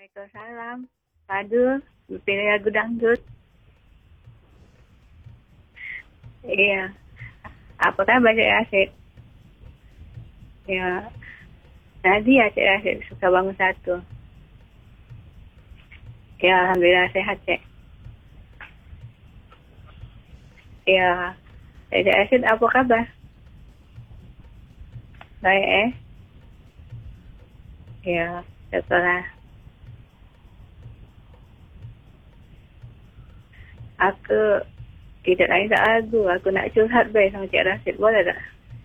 Waalaikumsalam. Padu, pilih lagu dangdut. Iya. Apa kabar Cik Rashid? Ya. Tadi ya Cik Rashid suka bangun satu. Ya, Alhamdulillah sehat Cik. Ya. Cik Rashid apa kabar? Baik Ya, syukurlah. Aku tidak lain tak lagu. Aku nak curhat baik sama Cik Rashid. Boleh tak?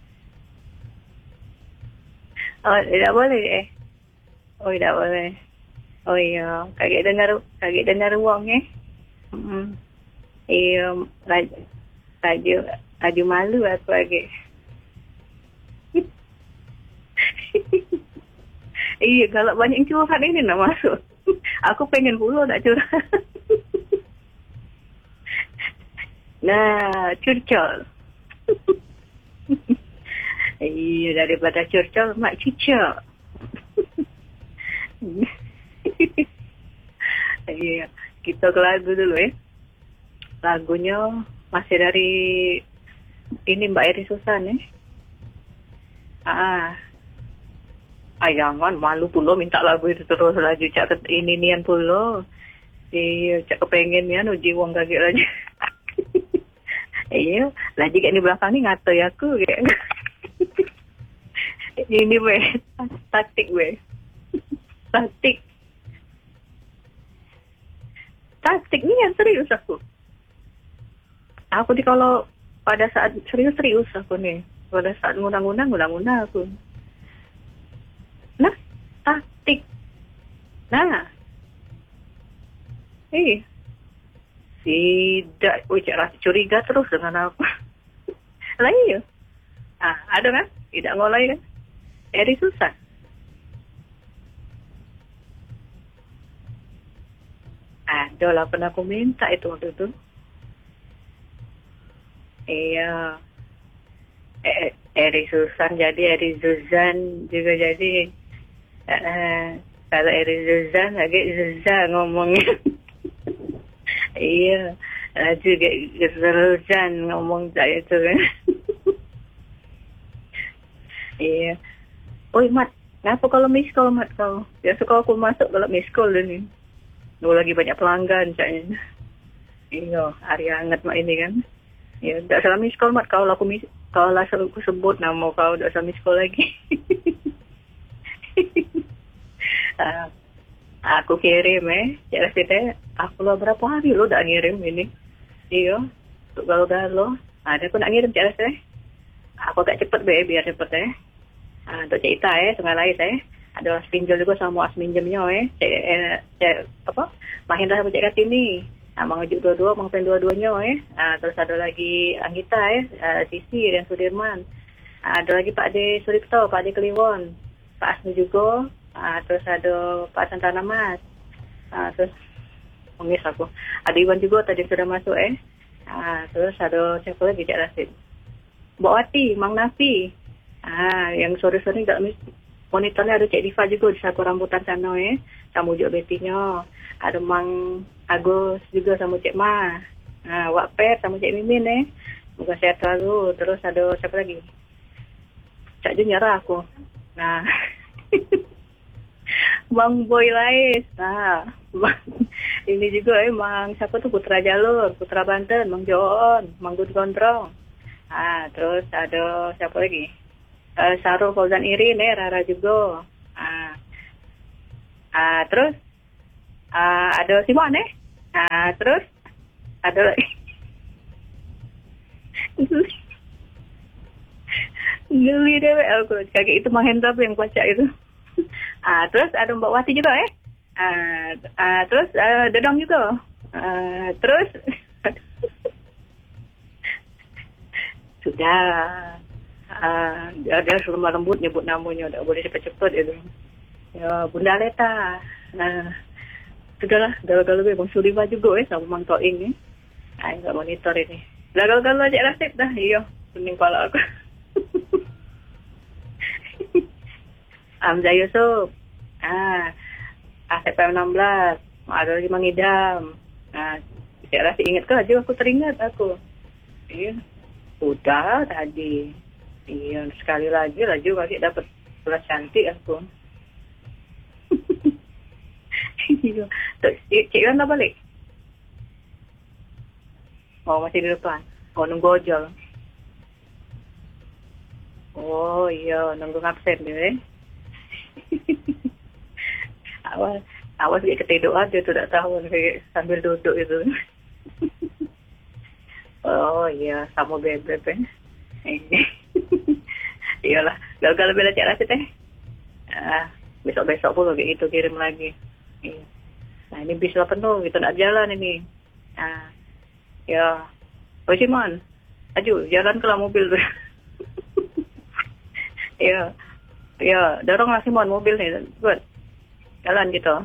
Oh, tidak boleh Oh, tidak boleh. Oh iya, kaget dengar ruang Iya, laju, laju malu aku lagi. Iya, kalau banyak curhat ini nak masuk. Aku pengen pula nak curhat. Nah, curcol. Iya, daripada curcol, mak cucok. Iya, kita ke lagu dulu Lagunya masih dari ini Mbak Eri Susan jangan malu pula minta lagu itu terus laju cak ini nian pula. Iya, cak kepengen ya uji wong kaget lagi. Iya, lagi kayak di belakang ni ngatai aku kayak. Ini taktik taktik ni yang serius aku kalau pada saat serius aku nih, pada saat ngundang aku. Nah, taktik. Nah, tidak, Cik Rashid curiga terus dengan aku. Lah iya. Ada kan? Tidak ngolai kan? Eri susah. Ada lah, pernah aku minta itu waktu itu. Iya. Eri Susan jadi Eri Zuzan juga jadi. Kalau Eri Zuzan lagi Zuzan ngomongnya. Iya. Juga Zuzan ngomong saya itu kan. Iya. Oi Mat, ngapa kalau miss call Mat kau? Biasa kalau aku masuk kalau miss call ini. Lagi banyak pelanggan caknya. Iya, hari hangat mak ini kan. Ya, tak salah miss call Mat. Kalau lah aku sebut nama kau, tak salah miss call lagi. Aku kirim Cik Rashid aku lah berapa hari lo dah ngirim ini. Iya, untuk galau-galau. Ada aku nak ngirim Cik Rashid Aku agak cepet biar cepet untuk cerita setengah lain ada pinjol juga sama as minjemnya Cik Mahendra sama Cik Kartini. Mengajuk dua-dua, mengpen dua-duanya terus ada lagi Anggita Sisi dan Sudirman. Ada lagi Pak De Suripto, Pak De Kliwon, Pak Asmi juga. Terus ada Pak Santana Mas. Terus mengis aku. Ada Iwan juga tadi sudah masuk terus ada siapa lagi Cik Rashid? Mbak Wati, Mang Nafi. Yang sore-sore dalam monitornya ada Cik Diva juga di Saku Rambutan sana sama Ujuk Betinya. Ada Mang Agus juga sama Cik Ma. Wak Per sama Cik Mimin Moga sehat selalu. Terus ada siapa lagi? Cak Jun nyerah aku. Bang Boy Lais. Ini juga Mang siapa tuh Putra Jalur, Putra Banten, Mang Joon, Mang Gud Gondrong. Terus ada siapa lagi? Sarul Fauzan Irin Rara juga. Terus ada Simon terus ada lagi. Geli deh aku kayak itu Mahendra yang baca itu. Terus ada Mbak Wati juga terus Dedong juga. Terus sudah dia suruh lembut nyebut namanya, tak boleh cepat-cepat itu. Ya, Bunda Leta. Sudahlah, galau-galau Bang Suriba juga sama Mang Toing enggak monitor ini. Galau-galau Cik Rashid dah, iya. Pening kepala aku. Amza Yusuf. September 16. Ada lagi mengidam. Cik Rasid ingat ke? Laju aku teringat aku. Ya. Sudah tadi. Ya, sekali lagi laju balik dapat belas cantik aku. Ya. Cik Iwan dah balik? Oh, masih di depan. Oh, nunggu ojol. Oh, iya. Nunggu absen dia, Awas dia ketidur aja tu tak tahu sambil duduk itu. Oh iya, sama bebek Iyalah, gagal bela Cik Rasid besok-besok pun kayak gitu kirim lagi. Nah ini bis lah penuh, kita nak jalan ini. Ya, oh Simon, aju jalan ke lah mobil tu. Ya, doronglah Simon mobil ni, buat jalan gitu.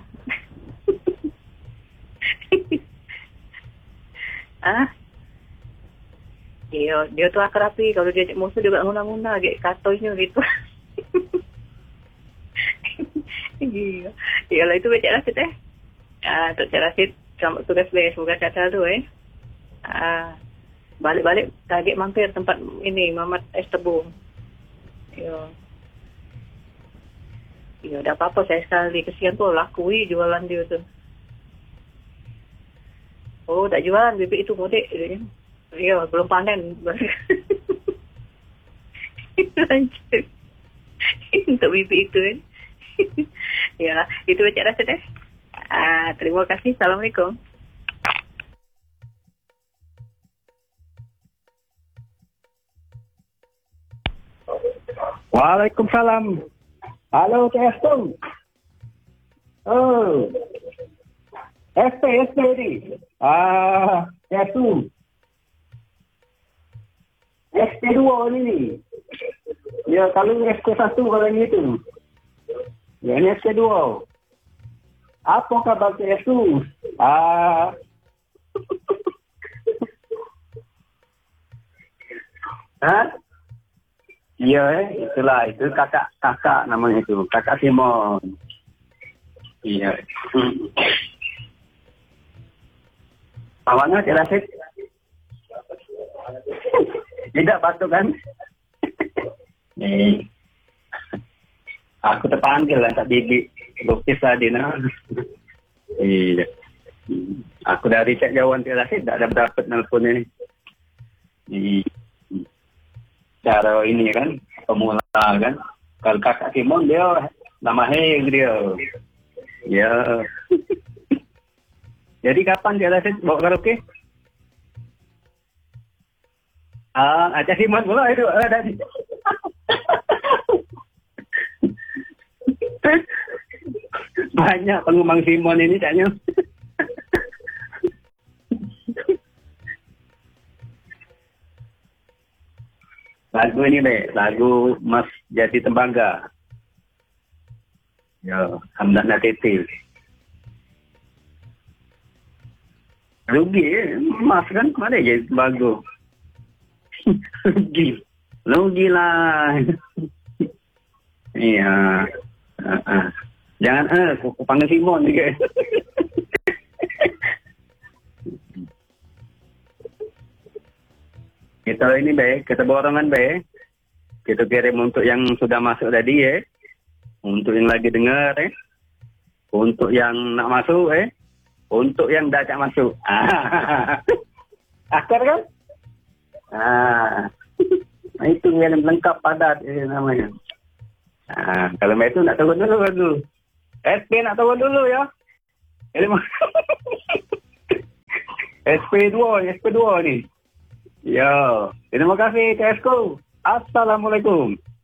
Dia tuh akrabi. Kalau dia ajak musuh juga nguna-nguna kayak katonya gitu. Iyalah itu Cik Rasid Untuk Cik Rasid selamat tugas semoga sehat selalu balik-balik target mampir tempat ini Mamat Es Tebung. Ya dah apa-apa saya sekali kesian tuh lakui jualan dia tu. Oh, tak jualan bibit itu modek. Ya, belum panen. Lanjut. Untuk bibit itu Ya, itu Cik Rasid terima kasih. Assalamualaikum. Waalaikumsalam. Halo Cik Estung. Oh. SP ni. Estung. SP2 ni. Ya, kalau SP1 kalau yang itu. Ya, ini SP2. Apa kabar Cik Estung? Ya, itulah. Itu kakak namanya itu. Kakak Simon. Iya. Awalnya Cik Rasid? Tidak batuk kan? Aku terpanggil lah tak bibik. Lukis tadi nah. Iya. Aku dari cek jauhan Cik Rasid tak ada dapat nelpon ini. Cara ini kan, pemula kan. Kalau kakak Simon dia nama Heng dia. Ya. Jadi kapan Cik Rasid bawa karaoke? Acah Simon pula itu tadi. Banyak pengumang Simon ini caknya. Lagu ini lagu Mas Jati Tembangga. Ya, Hamdan Natiti. Rugi, Mas kan mana je bagus. Rugi lah. Iya. Jangan aku panggil Simon juga. Kita ini kita borongan kita kirim untuk yang sudah masuk tadi untuk yang lagi dengar untuk yang nak masuk untuk yang dah tak masuk. Akar kan? Itu yang lengkap padat namanya. Kalau itu nak turun dulu. SP nak turun dulu ya. SP2 ni. Ya, terima kasih Cik Esko. Assalamualaikum.